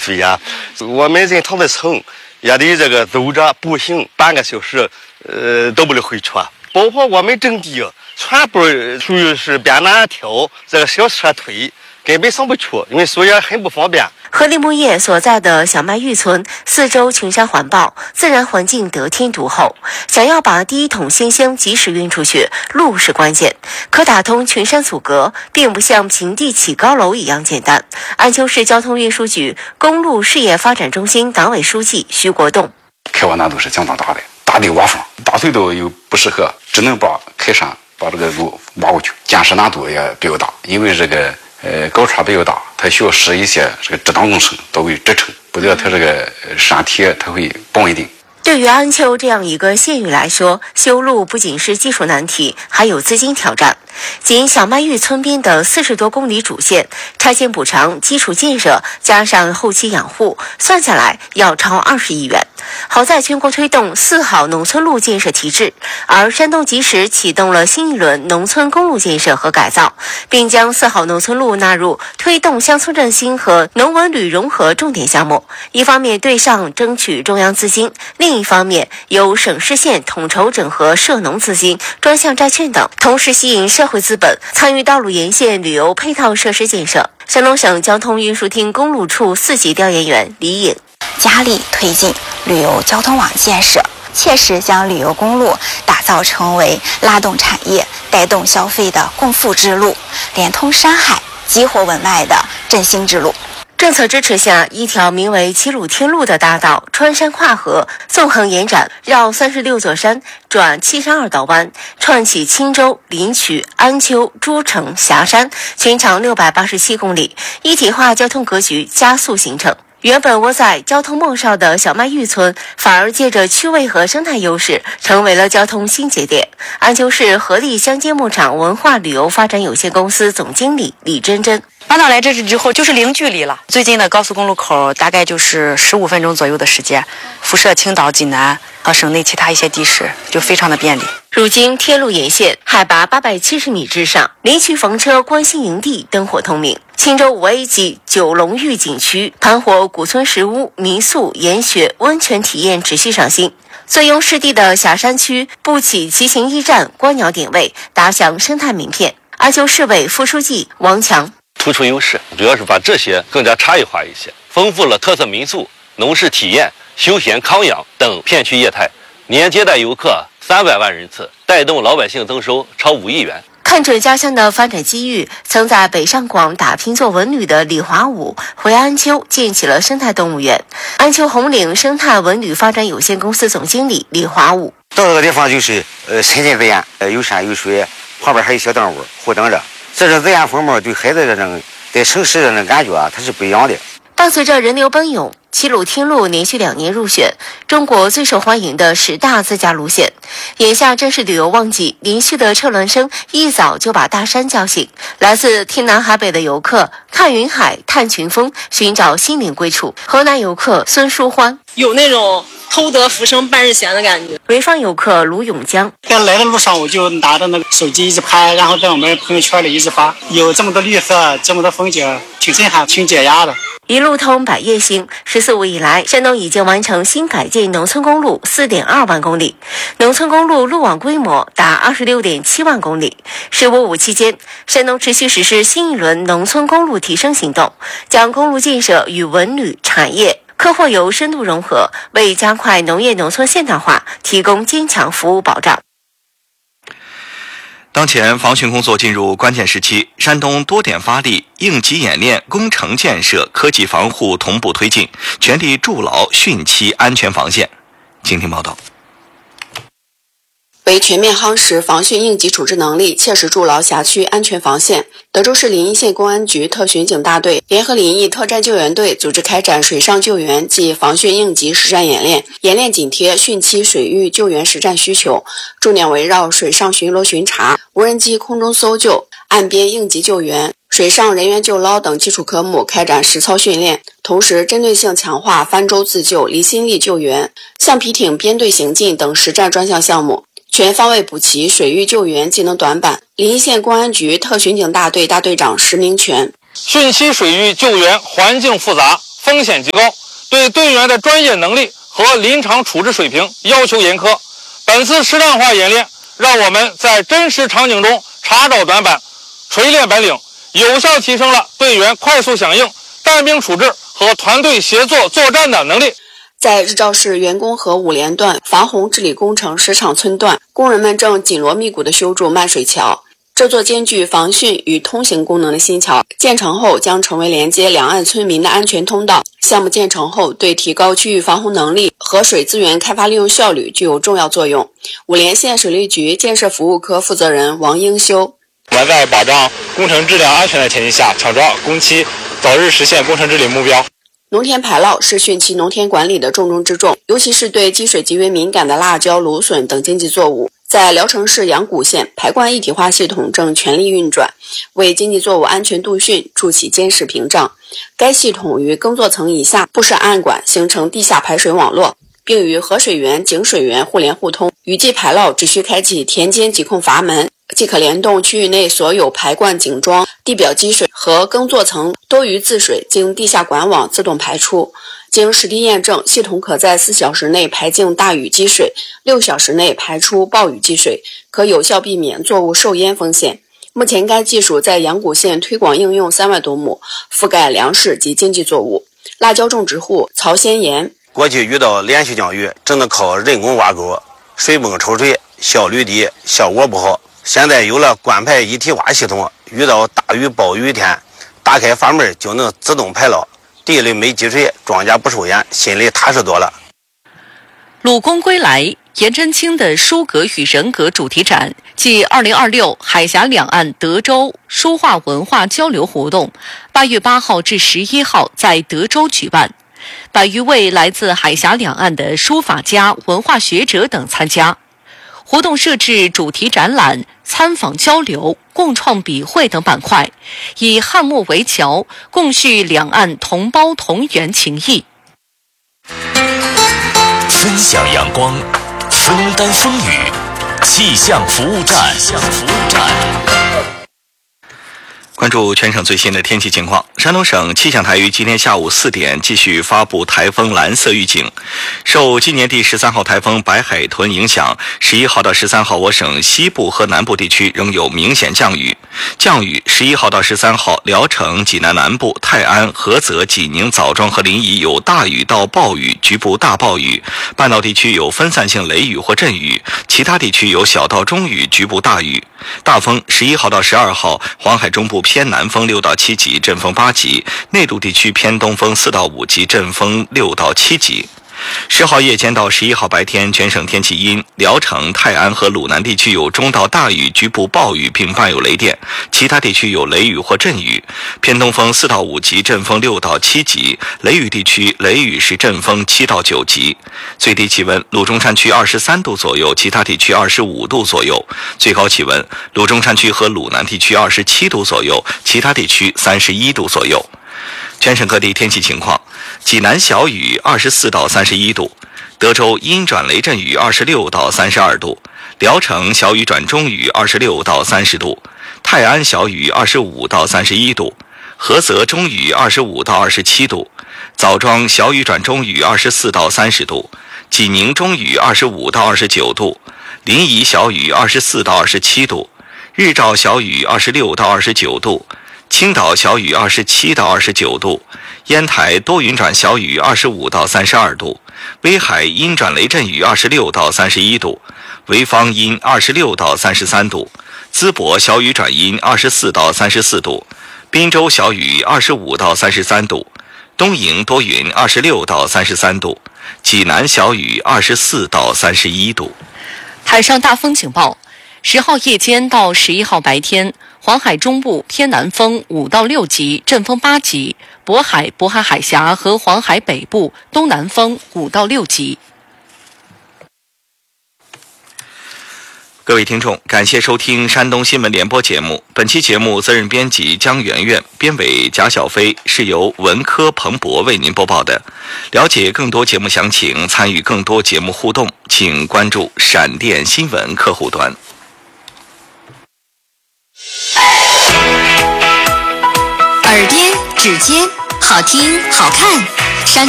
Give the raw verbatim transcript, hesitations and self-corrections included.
追呀。我们人躺在城，也得这个走着步行半个小时，呃，到不了回车。包括我们种地，全部属于是边南挑，这个小车推，根本上不去，因为所以很不方便。 合力木业所在的小麦峪村四周群山环抱，自然环境得天独厚。想要把第一桶鲜香及时运出去，路是关键。可打通群山阻隔，并不像平地起高楼一样简单。安丘市交通运输局公路事业发展中心党委书记徐国栋： 开挖难度是相当大的，大地挖缝，大隧道又不适合，只能把开山把这个路挖过去，建设难度也比较大，因为这个。呃，高差比较大，它需要施一些这个支挡工程作为支撑，不料它这个山体它会不稳定。 对于安丘这样一个县域来说，修路不仅是技术难题，还有资金挑战。仅小麦峪村边的四十多公里主线，拆迁补偿、基础建设加上后期养护，算下来要超二十亿元。好在全国推动四好农村路建设提质，而山东及时启动了新一轮农村公路建设和改造，并将四好农村路纳入推动乡村振兴和农文旅融合重点项目。一方面对上争取中央资金，另一方面由省市县统筹整合涉农资金、专项债券等，同时吸引社会资本参与道路沿线旅游配套设施建设。山东省交通运输厅公路处四级调研员李颖： 加力推进旅游交通网建设，切实将旅游公路打造成为拉动产业、带动消费的共富之路，连通山海、激活文脉的振兴之路。 政策支持下，一条名为齐鲁天路的大道穿山跨河，纵横延展，绕三十六座山，转七十二道弯，串起青州、临朐、安丘、诸城、峡山，全长六百八十七公里，一体化交通格局加速形成。原本窝在交通末梢的小麦峪村，反而借着区位和生态优势，成为了交通新节点。安丘市合力乡间牧场文化旅游发展有限公司总经理李珍珍： 搬到来这之后就是零距离了，最近的高速公路口大概就是十五分钟左右的时间，辐射青岛、济南和省内其他一些地市，就非常的便利。 如今天路沿线海拔八百七十米之上，临朐房车观星营地灯火通明，青州五 A 级九龙峪景区盘活古村石屋、民宿、研学、温泉体验持续上新。最拥湿地的峡山区布起骑行驿站、观鸟点位，打响生态名片。安丘市委副书记王强： 突出优势，主要是把这些更加差异化一些，丰富了特色民宿、农事体验、休闲康养等片区业态，年接待游客三百万人次，带动老百姓增收超五亿元。 看准家乡的发展机遇，曾在北上广打拼做文旅的李华武回安丘建起了生态动物园。安丘红岭生态文旅发展有限公司总经理李华武： 到这个地方就是呃亲近自然，呃有山有水，旁边还有小动物互动着，这种自然风貌对孩子这种在城市的那种感觉啊，它是不一样的。 伴随着人流奔涌，齐鲁天路连续两年入选中国最受欢迎的十大自驾路线。眼下正是旅游旺季，连续的车轮声一早就把大山叫醒。来自天南海北的游客看云海、探群峰，寻找心灵归处。河南游客孙淑欢： 有那种偷得浮生半日闲的感觉。 潍坊游客卢永江： 在来的路上我就拿着那个手机一直拍，然后在我们朋友圈里一直发，有这么多绿色，这么多风景，挺震撼，挺解压的。 一路通百业兴，十四五以来，山东已经完成新改进农村公路 四点二万公里，农村公路路网规模达 二十六点七万公里。十五五期间，山东持续实施新一轮农村公路提升行动，将公路建设与文旅、产业、客货游深度融合，为加快农业农村现代化提供坚强服务保障。 当前防汛工作进入关键时期，山东多点发力，应急演练、工程建设、科技防护同步推进，全力筑牢汛期安全防线。请听报道。 为全面夯实防汛应急处置能力，切实筑牢辖区安全防线，德州市临沂县公安局特巡警大队联合临沂特战救援队组织开展水上救援及防汛应急实战演练，演练紧贴汛期水域救援实战需求，重点围绕水上巡逻巡查、无人机空中搜救、岸边应急救援、水上人员救捞等基础科目开展实操训练，同时针对性强化泛舟自救、离心力救援、橡皮艇编队行进等实战专项项目，全方位补齐水域救援技能短板。临沂县公安局特巡警大队大队长石明全： 汛期水域救援环境复杂， 风险极高，对队员的专业能力和临场处置水平要求严苛。本次实战化演练让我们在真实场景中查找短板，锤炼本领，有效提升了队员快速响应、带兵处置和团队协作作战的能力。 在日照市员工河五连段防洪治理工程石场村段，工人们正紧锣密鼓地修筑漫水桥。这座兼具防汛与通行功能的新桥建成后，将成为连接两岸村民的安全通道。项目建成后，对提高区域防洪能力和水资源开发利用效率具有重要作用。五连县水利局建设服务科负责人王英修： 我们在保障工程质量安全的前提下，抢抓工期，早日实现工程治理目标。 农田排涝是汛期农田管理的重中之重，尤其是对积水极为敏感的辣椒、芦笋等经济作物。在聊城市阳谷县，排灌一体化系统正全力运转，为经济作物安全度汛筑起坚实屏障。该系统于耕作层以下布设暗管，形成地下排水网络，并与河水源、井水源互联互通。雨季排涝只需开启田间疾控阀门，即可联动区域内所有排灌井桩、地表积水和耕作层多余自水经地下管网自动排出。经实地验证，系统可在四小时内排净大雨积水，六小时内排出暴雨积水，可有效避免作物受淹风险。目前该技术在阳谷县推广应用三万多亩，覆盖粮食及经济作物。辣椒种植户曹先言： 过去遇到连续降雨，只能靠人工挖沟，水泵抽水，效率低，效果不好。现在有了灌排一体化系统，遇到大雨暴雨天，打开阀门就能自动排涝，地里没积水，庄稼不受淹，心里踏实多了。 鲁公归来，颜真卿的书格与人格主题展暨二零二六海峡两岸德州书画文化交流活动，八月八号至十一号在德州举办，百余位来自海峡两岸的书法家、文化学者等参加。活动设置主题展览、参访交流、共创笔会等板块，以汉墨为桥，共叙两岸同胞同源情谊。 分享阳光，分担风雨，气象服务站。气象服务站。 关注全省最新的天气情况。山东省气象台于今天下午四点继续发布台风蓝色预警。受今年第十三号台风白海豚影响，十一号到十三号我省西部和南部地区仍有明显降雨。降雨十一号到十三号，聊城、济南南部、泰安、菏泽、济宁、枣庄和临沂有大雨到暴雨，局部大暴雨；半岛地区有分散性雷雨或阵雨，其他地区有小到中雨，局部大雨。大风十一号到十二号，黄海中部偏南风六到七级，阵风八级；内陆地区偏东风四到五级，阵风六到七级。十号夜间到十一号白天，全省天气阴，聊城、泰安和鲁南地区有中到大雨，局部暴雨并伴有雷电，其他地区有雷雨或阵雨，偏东风四到五级，阵风六到七级；雷雨地区雷雨是阵风七到九级。最低气温，鲁中山区二十三度左右，其他地区二十五度左右；最高气温，鲁中山区和鲁南地区二十七度左右，其他地区三十一度左右。全省各地天气情况：济南小雨二十四到三十一度，德州阴转雷阵雨二十六到三十二度，聊城小雨转中雨二十六到三十度，泰安小雨二十五到三十一度，菏泽中雨二十五到二十七度，枣庄小雨转中雨二十四到三十度，济宁中雨二十五到二十九度，临沂小雨二十四到二十七度，日照小雨二十六到二十九度，青岛小雨二十七到二十九度，烟台多云转小雨二十五到三十二度，威海阴转雷阵雨二十六到三十一度，潍坊阴二十六到三十三度，淄博小雨转阴二十四到三十四度，滨州小雨二十五到三十三度，东营多云二十六到三十三度，济南小雨二十四到三十一度。 海上大风警报，十号夜间到十一号白天，黄海中部偏南风五到六级，阵风八级；渤海、渤海海峡和黄海北部东南风五到六级。 各位听众，感谢收听山东新闻联播节目。本期节目责任编辑江媛媛，编委贾小飞，是由文科彭博为您播报的。了解更多节目详情，参与更多节目互动，请关注闪电新闻客户端。 耳边、指尖、 好听好看。